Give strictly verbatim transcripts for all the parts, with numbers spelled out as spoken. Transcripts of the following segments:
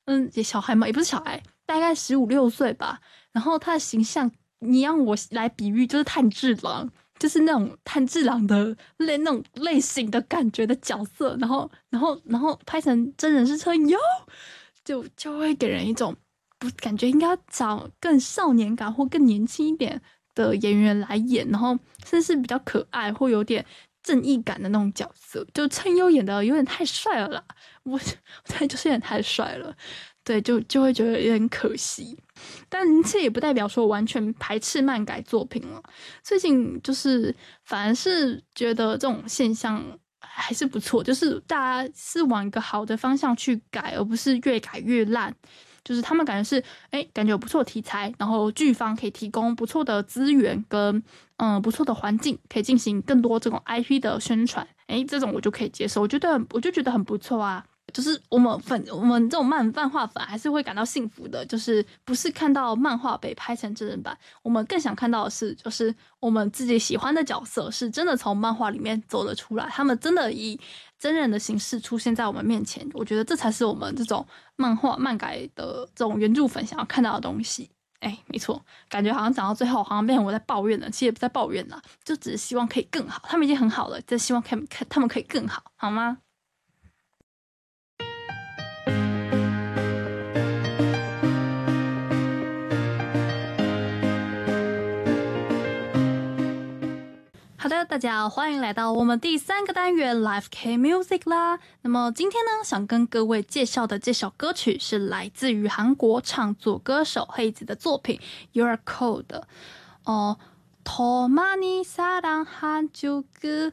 嗯，也小孩嘛，也不是小孩，大概十五六岁吧。然后他的形象，你让我来比喻，就是炭治郎，就是那种炭治郎的类那种类型的感觉的角色。然后，然后，然后拍成真人是车哟，就就会给人一种不感觉应该要找更少年感或更年轻一点的演员来演，然后甚至是比较可爱或有点正义感的那种角色。就称优演的有点太帅了啦，我我猜就是有点太帅了，对，就就会觉得有点可惜。但这也不代表说我完全排斥漫改作品了。最近就是反而是觉得这种现象还是不错，就是大家是往一个好的方向去改，而不是越改越烂。就是他们感觉是，哎，感觉有不错的题材，然后剧方可以提供不错的资源跟嗯不错的环境，可以进行更多这种 I P 的宣传，哎，这种我就可以接受，我觉得我就觉得很不错啊。就是我们粉我们这种漫漫画粉还是会感到幸福的，就是不是看到漫画被拍成真人版，我们更想看到的是，就是我们自己喜欢的角色是真的从漫画里面走了出来，他们真的以真人的形式出现在我们面前，我觉得这才是我们这种漫画漫改的这种原著粉想要看到的东西。哎，没错，感觉好像讲到最后，好像变成我在抱怨了，其实也不在抱怨啦，就只是希望可以更好，他们已经很好了，就希望看看他们可以更好，好吗？好的，大家好，欢迎来到我们第三个单元 Live K Music 啦。那么今天呢，想跟各位介绍的这首歌曲是来自于韩国唱作歌手黑子的作品 You're Cold。哦，더 많이 사랑한 적은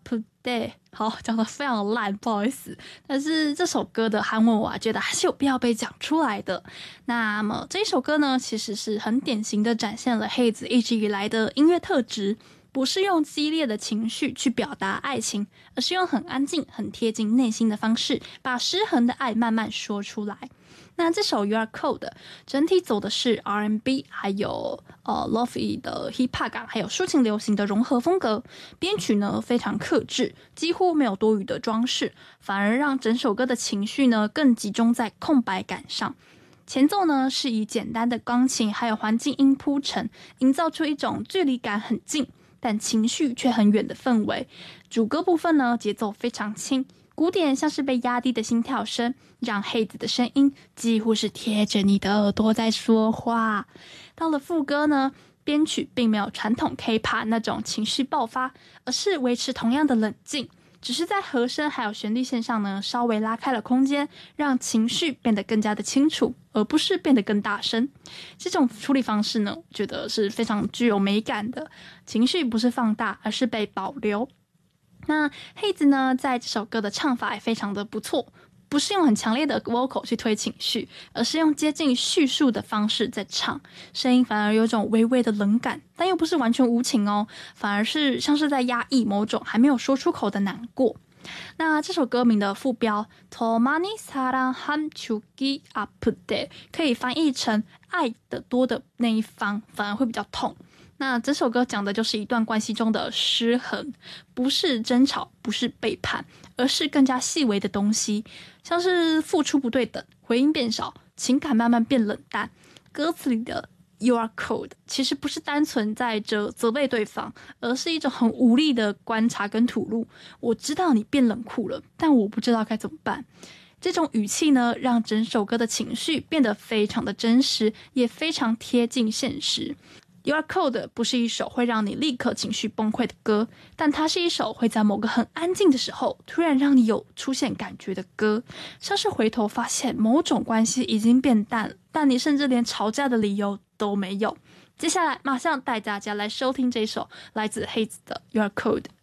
아프대。好，讲得非常烂，不好意思。但是这首歌的韩文我觉得还是有必要被讲出来的。那么这一首歌呢，其实是很典型的展现了黑子一直以来的音乐特质。不是用激烈的情绪去表达爱情，而是用很安静、很贴近内心的方式，把失衡的爱慢慢说出来。那这首 You Are Cold 整体走的是 R and B， 还有呃 Lo-fi 的 Hip Hop 感，还有抒情流行的融合风格。编曲呢非常克制，几乎没有多余的装饰，反而让整首歌的情绪呢更集中在空白感上。前奏呢是以简单的钢琴还有环境音铺陈，营造出一种距离感很近但情绪却很远的氛围。主歌部分呢，节奏非常轻，鼓点像是被压低的心跳声，让黑子的声音几乎是贴着你的耳朵在说话。到了副歌呢，编曲并没有传统 K-pop 那种情绪爆发，而是维持同样的冷静，只是在和声还有旋律线上呢，稍微拉开了空间，让情绪变得更加的清楚，而不是变得更大声。这种处理方式呢，我觉得是非常具有美感的，情绪不是放大，而是被保留。那黑子呢，在这首歌的唱法也非常的不错，不是用很强烈的 vocal 去推情绪，而是用接近叙述的方式在唱，声音反而有种微微的冷感，但又不是完全无情哦，反而是像是在压抑某种还没有说出口的难过。那这首歌名的副标 더 많이 사랑한 적이 아프대 可以翻译成爱的多的那一方反而会比较痛。那这首歌讲的就是一段关系中的失衡，不是争吵，不是背叛，而是更加细微的东西，像是付出不对等，回应变少，情感慢慢变冷淡。歌词里的 You are cold 其实不是单纯在着责备对方，而是一种很无力的观察跟吐露。我知道你变冷酷了，但我不知道该怎么办。这种语气呢，让整首歌的情绪变得非常的真实，也非常贴近现实。You Are Cold 不是一首会让你立刻情绪崩溃的歌，但它是一首会在某个很安静的时候突然让你有出现感觉的歌，像是回头发现某种关系已经变淡，但你甚至连吵架的理由都没有。接下来马上带大家来收听这首来自黑子的 You Are Cold。